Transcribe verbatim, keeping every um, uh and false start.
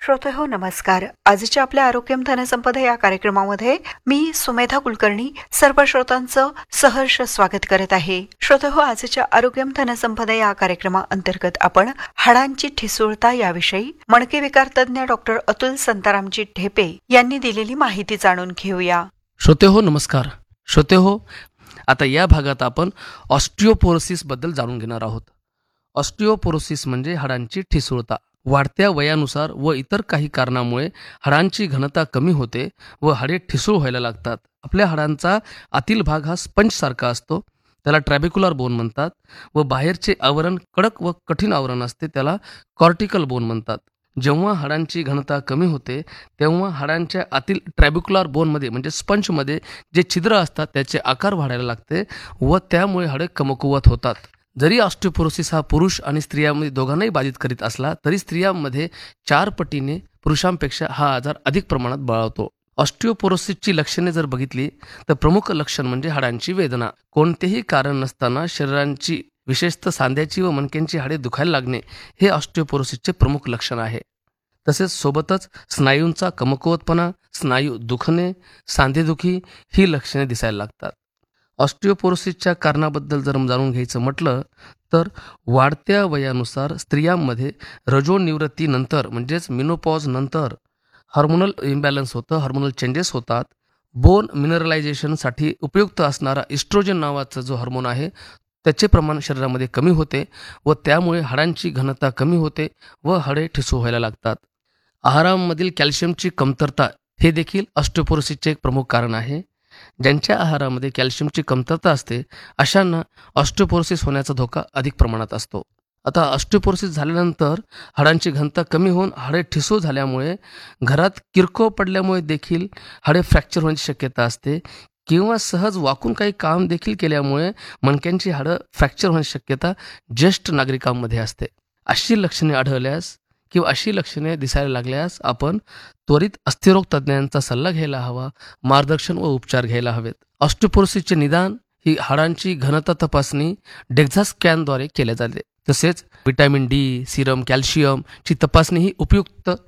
श्रोते हो नमस्कार. आजच्या आपल्या आरोग्यम धनसंपदा या कार्यक्रमामध्ये मी सुमेधा कुलकर्णी सर्व श्रोतांचं सहर्ष स्वागत करत आहे. श्रोते हो, आजच्या आरोग्यम धनसंपदा या कार्यक्रमाअंतर्गत आपण हाडांची ठिसूळता याविषयी मणके विकार तज्ञ डॉक्टर अतुल संतारामजी ढेपे यांनी दिलेली माहिती जाणून घेऊया. श्रोते हो नमस्कार. श्रोते हो, आता या भागात आपण ऑस्टिओपोरोसिस बद्दल जाणून घेणार आहोत. ऑस्टिओपोरोसिस म्हणजे हाडांची ठिसूळता. वाढत्या वयानुसार व इतर काही कारणामुळे हाडांची घनता कमी होते व हाडे ठिसूळ व्हायला लागतात. आपल्या हाडांचा आतील भाग हा स्पंजसारखा असतो, त्याला ट्रॅबिक्युलर बोन म्हणतात, व बाहेरचे आवरण कडक व कठीण आवरण असते, त्याला कॉर्टिकल बोन म्हणतात. जेव्हा हाडांची घनता कमी होते तेव्हा हाडांच्या आतील ट्रॅबिक्युलर बोनमध्ये म्हणजे स्पंजमध्ये जे छिद्र असतात त्याचे आकार वाढायला लागते व त्यामुळे हाडे कमकुवत होतात. जरी ऑस्टिओपोरोसिस हा पुरुष आणि स्त्रियांमध्ये दोघांनाही बाधित करीत असला तरी स्त्रियांमध्ये चार पटीने पुरुषांपेक्षा हा आजार अधिक प्रमाणात बळावतो. ऑस्टिओपोरोसिसची लक्षणे जर बघितली तर प्रमुख लक्षण म्हणजे हाडांची वेदना. कोणतेही कारण नसताना शरीरांची विशेषतः सांध्याची व मणक्यांची हाडे दुखायला लागणे हे ऑस्टिओपोरोसिसचे प्रमुख लक्षण आहे. तसेच सोबतच स्नायूंचा कमकुवतपणा, स्नायू दुखणे, सांधेदुखी ही लक्षणे दिसायला लागतात. ऑस्टिओपोरोसिसच्या कारणाबद्दल जर जाणून घ्यायचं म्हटलं तर वाढत्या वयानुसार स्त्रियांमध्ये रजोनिवृत्तीनंतर म्हणजेच मिनोपॉज नंतर हार्मोनल इम्बॅलन्स होतं, हार्मोनल चेंजेस होतात. बोन मिनरलायझेशनसाठी उपयुक्त असणारा इस्ट्रोजन नावाचा जो हार्मोन आहे त्याचे प्रमाण शरीरामध्ये कमी होते व त्यामुळे हाडांची घनता कमी होते व हाडे ठिसूळ व्हायला लागतात. आहारामधील कॅल्शियमची कमतरता हे देखील ऑस्टिओपोरोसिसचे एक प्रमुख कारण आहे. ज्यांच्या आहारामध्ये कॅल्शियमची कमतरता असते अशांना ऑस्टिओपोरोसिस होण्याचा धोका अधिक प्रमाणात असतो. आता ऑस्टिओपोरोसिस झाल्यानंतर हाडांची घनता कमी होऊन हाडे ठिसूळ झाल्यामुळे घरात किरकोळ पडल्यामुळे देखील हाडे फ्रॅक्चर होण्याची शक्यता असते किंवा सहज वाकून काही काम देखील केल्यामुळे मणक्यांची हाडं फ्रॅक्चर होण्याची शक्यता ज्येष्ठ नागरिकांमध्ये असते. अशी लक्षणे आढळल्यास किंवा अशी लक्षणे दिसायला लागल्यास आपण त्वरित अस्थिरोग तज्ज्ञांचा सल्ला घ्यायला हवा, मार्गदर्शन व उपचार घ्यायला हवेत. ऑस्टिओपोरोसिसचे निदान ही हाडांची घनता तपासणी डेक्झा स्कॅनद्वारे केले जाते. तसेच व्हिटॅमिन डी, सिरम कॅल्शियम ची तपासणी ही उपयुक्त